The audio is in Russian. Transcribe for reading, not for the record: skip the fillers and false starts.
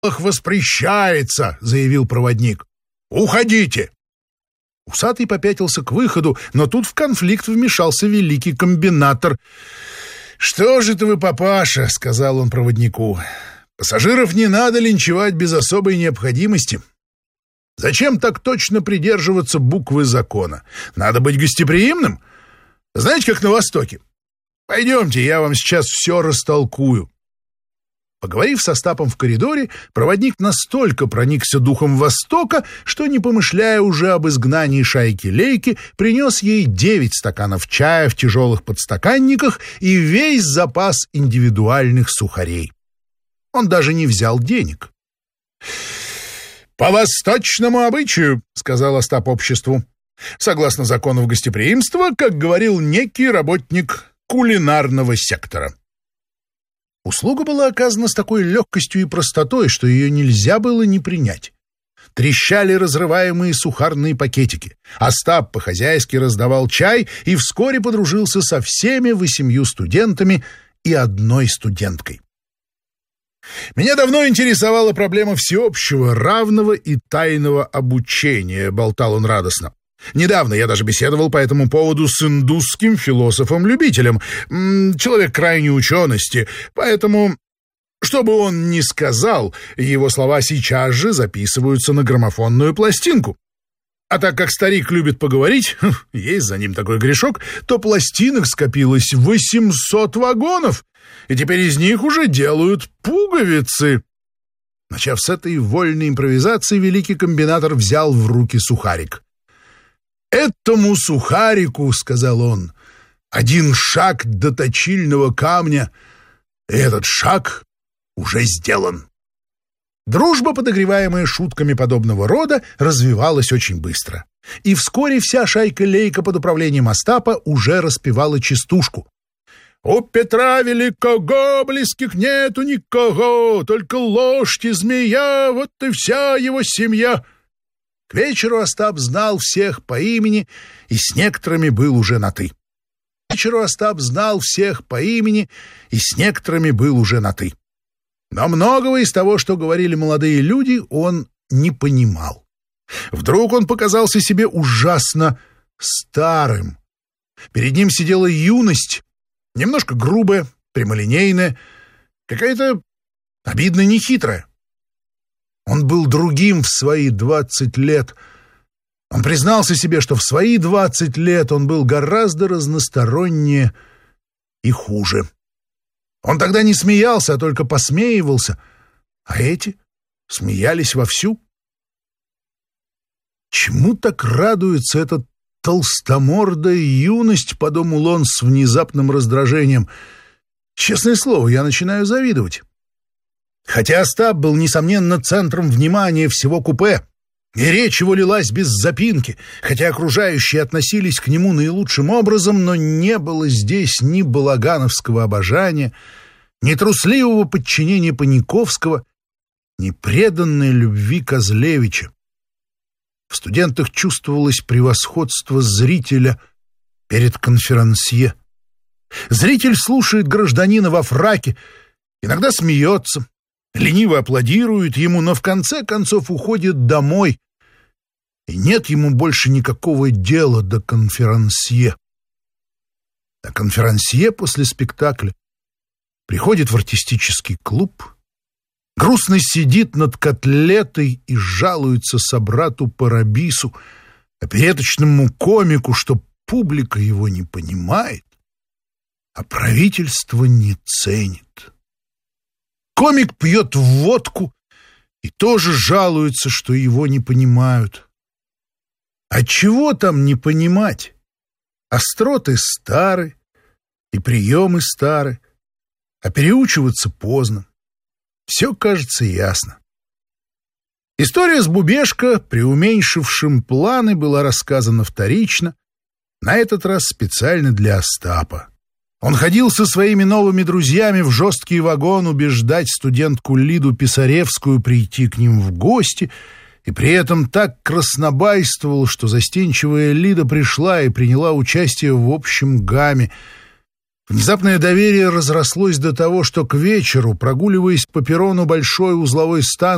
воспрещается», — заявил проводник. «Уходите!» Усатый попятился к выходу, но тут в конфликт вмешался великий комбинатор. «Что же это вы, папаша?» — сказал он проводнику. «Пассажиров не надо линчевать без особой необходимости. Зачем так точно придерживаться буквы закона? Надо быть гостеприимным. Знаете, как на Востоке? Пойдемте, я вам сейчас все растолкую». Поговорив с Остапом в коридоре, проводник настолько проникся духом Востока, что, не помышляя уже об изгнании шайки-лейки, принес ей 9 стаканов чая в тяжелых подстаканниках и весь запас индивидуальных сухарей. Он даже не взял денег. «По восточному обычаю», — сказал Остап обществу, «согласно закону гостеприимства, как говорил некий работник кулинарного сектора». Услуга была оказана с такой легкостью и простотой, что ее нельзя было не принять. Трещали разрываемые сухарные пакетики. Остап по-хозяйски раздавал чай и вскоре подружился со всеми 8 студентами и 1 студенткой. «Меня давно интересовала проблема всеобщего, равного и тайного обучения», — болтал он радостно. «Недавно я даже беседовал по этому поводу с индусским философом-любителем, человек крайней учености, поэтому, что бы он ни сказал, его слова сейчас же записываются на граммофонную пластинку. А так как старик любит поговорить, есть за ним такой грешок, то пластинок скопилось 800 вагонов, и теперь из них уже делают пуговицы». Начав с этой вольной импровизации, великий комбинатор взял в руки сухарик. «Этому сухарику, — сказал он, — 1 шаг до точильного камня, и этот шаг уже сделан». Дружба, подогреваемая шутками подобного рода, развивалась очень быстро. И вскоре вся шайка-лейка под управлением Остапа уже распевала частушку. «У Петра Великого близких нету никого, только лошадь и змея, вот и вся его семья». К вечеру Остап знал всех по имени и с некоторыми был уже на «ты». Но многого из того, что говорили молодые люди, он не понимал. Вдруг он показался себе ужасно старым. Перед ним сидела юность, немножко грубая, прямолинейная, какая-то обидно нехитрая. Он был другим в свои 20 лет. Он признался себе, что в свои 20 лет он был гораздо разностороннее и хуже. Он тогда не смеялся, а только посмеивался, а эти смеялись вовсю. Чему так радуется эта толстомордая юность, подумал он с внезапным раздражением. Честное слово, я начинаю завидовать. Хотя Остап был, несомненно, центром внимания всего купе, и речь его лилась без запинки, хотя окружающие относились к нему наилучшим образом, но не было здесь ни балагановского обожания, ни трусливого подчинения Паниковского, ни преданной любви Козлевича. В студентах чувствовалось превосходство зрителя перед конферансье. Зритель слушает гражданина во фраке, иногда смеется, лениво аплодирует ему, но в конце концов уходит домой, и нет ему больше никакого дела до конферансье. А конферансье после спектакля приходит в артистический клуб, грустно сидит над котлетой и жалуется собрату Парабису, опереточному комику, что публика его не понимает, а правительство не ценит. Комик пьет водку и тоже жалуется, что его не понимают. А чего там не понимать? Остроты стары, и приемы стары, а переучиваться поздно. Все кажется ясно. История с Бубешко, преуменьшившим планы, была рассказана вторично, на этот раз специально для Остапа. Он ходил со своими новыми друзьями в жесткий вагон убеждать студентку Лиду Писаревскую прийти к ним в гости, и при этом так краснобайствовал, что застенчивая Лида пришла и приняла участие в общем гамме. Внезапное доверие разрослось до того, что к вечеру, прогуливаясь по перрону большой узловой станции,